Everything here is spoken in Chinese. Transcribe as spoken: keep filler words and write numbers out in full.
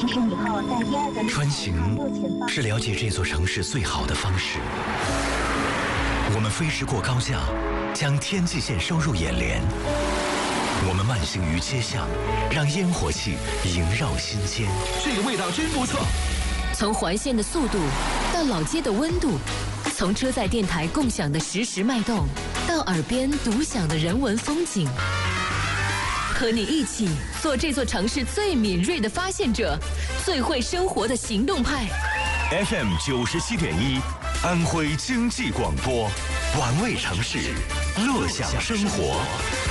穿行是了解这座城市最好的方式。我们飞驰过高架，将天际线收入眼帘。我们慢行于街巷，让烟火气萦绕心间。 这个味道真不错。 从环线的速度到老街的温度，从车载电台共享的实时脉动，到耳边独享的人文风景。和你一起做这座城市最敏锐的发现者，最会生活的行动派。 F M 九十七点一，安徽经济广播，玩味城市，乐享生活。